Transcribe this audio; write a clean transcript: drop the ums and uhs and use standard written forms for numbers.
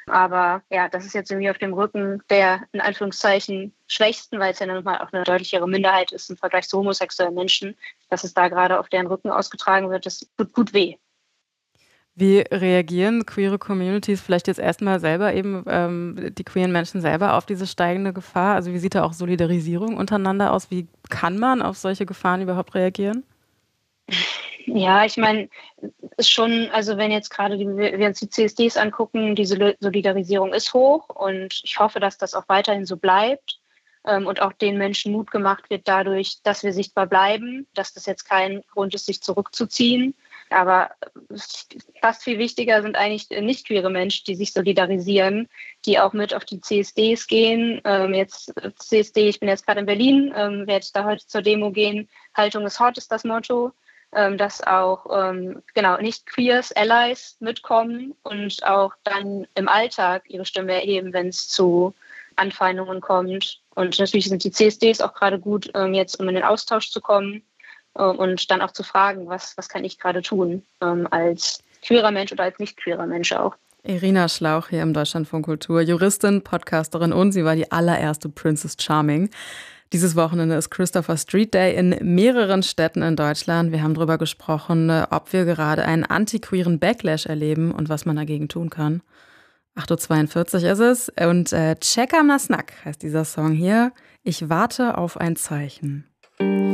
Aber ja, das ist jetzt irgendwie auf dem Rücken der, in Anführungszeichen, Schwächsten, weil es ja nun mal auch eine deutlichere Minderheit ist im Vergleich zu homosexuellen Menschen, dass es da gerade auf deren Rücken ausgetragen wird, das tut gut weh. Wie reagieren queere Communities vielleicht jetzt erstmal selber eben, die queeren Menschen selber auf diese steigende Gefahr? Also wie sieht da auch Solidarisierung untereinander aus? Wie kann man auf solche Gefahren überhaupt reagieren? Ja, ich meine, ist schon, also wenn jetzt gerade wir uns die CSDs angucken, diese Solidarisierung ist hoch und ich hoffe, dass das auch weiterhin so bleibt und auch den Menschen Mut gemacht wird dadurch, dass wir sichtbar bleiben, dass das jetzt kein Grund ist, sich zurückzuziehen. Aber fast viel wichtiger sind eigentlich nicht queere Menschen, die sich solidarisieren, die auch mit auf die CSDs gehen. Jetzt CSD, ich bin jetzt gerade in Berlin, werde da heute zur Demo gehen. Haltung ist hot ist das Motto, dass auch genau nicht Queers, Allies mitkommen und auch dann im Alltag ihre Stimme erheben, wenn es zu Anfeindungen kommt. Und natürlich sind die CSDs auch gerade gut, jetzt um in den Austausch zu kommen und dann auch zu fragen, was kann ich gerade tun, als queerer Mensch oder als nicht queerer Mensch auch. Irina Schlauch hier im Deutschlandfunk Kultur, Juristin, Podcasterin und sie war die allererste Princess Charming. Dieses Wochenende ist Christopher Street Day in mehreren Städten in Deutschland. Wir haben darüber gesprochen, ob wir gerade einen antiqueeren Backlash erleben und was man dagegen tun kann. 8:42 Uhr ist es und Check am Snack heißt dieser Song hier. Ich warte auf ein Zeichen.